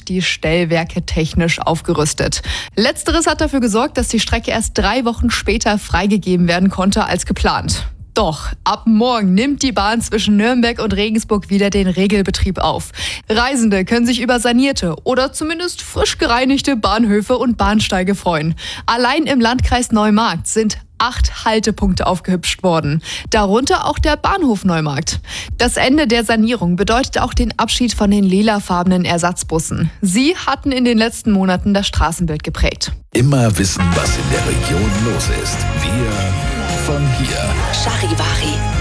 und die Stellwerke technisch aufgerüstet. Letzteres hat dafür gesorgt, dass die Strecke erst 3 Wochen später freigegeben werden konnte als geplant. Doch ab morgen nimmt die Bahn zwischen Nürnberg und Regensburg wieder den Regelbetrieb auf. Reisende können sich über sanierte oder zumindest frisch gereinigte Bahnhöfe und Bahnsteige freuen. Allein im Landkreis Neumarkt sind 8 Haltepunkte aufgehübscht worden, darunter auch der Bahnhof Neumarkt. Das Ende der Sanierung bedeutet auch den Abschied von den lilafarbenen Ersatzbussen. Sie hatten in den letzten Monaten das Straßenbild geprägt. Immer wissen, was in der Region los ist. Wir von hier. Charivari.